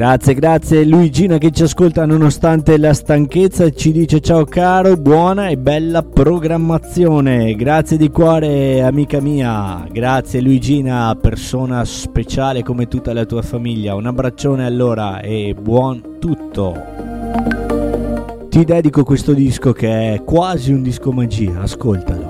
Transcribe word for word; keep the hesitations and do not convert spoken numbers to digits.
Grazie, grazie Luigina che ci ascolta nonostante la stanchezza e ci dice ciao caro, buona e bella programmazione. Grazie di cuore amica mia, grazie Luigina, persona speciale come tutta la tua famiglia. Un abbraccione allora e buon tutto. Ti dedico questo disco che è quasi un disco magia, ascoltalo.